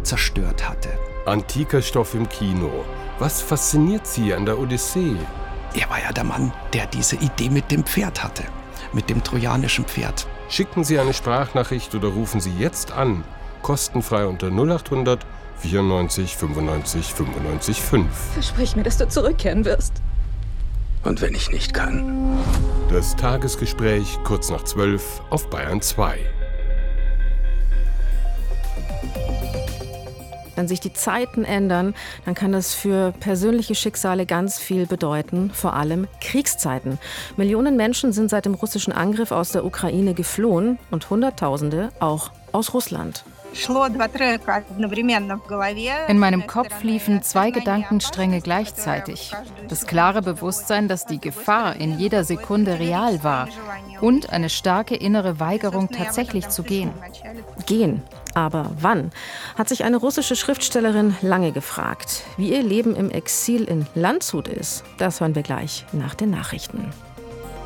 zerstört hatte. Antiker Stoff im Kino. Was fasziniert Sie an der Odyssee? Er war ja der Mann, der diese Idee mit dem Pferd hatte, mit dem trojanischen Pferd. Schicken Sie eine Sprachnachricht oder rufen Sie jetzt an. Kostenfrei unter 0800 94 95 95 5. Versprich mir, dass du zurückkehren wirst. Und wenn ich nicht kann? Das Tagesgespräch kurz nach 12 auf Bayern 2. Wenn sich die Zeiten ändern, dann kann das für persönliche Schicksale ganz viel bedeuten, vor allem Kriegszeiten. Millionen Menschen sind seit dem russischen Angriff aus der Ukraine geflohen und Hunderttausende auch aus Russland. In meinem Kopf liefen 2 Gedankenstränge gleichzeitig. Das klare Bewusstsein, dass die Gefahr in jeder Sekunde real war und eine starke innere Weigerung, tatsächlich zu gehen. Gehen. Aber wann? Hat sich eine russische Schriftstellerin lange gefragt. Wie ihr Leben im Exil in Landshut ist, das hören wir gleich nach den Nachrichten.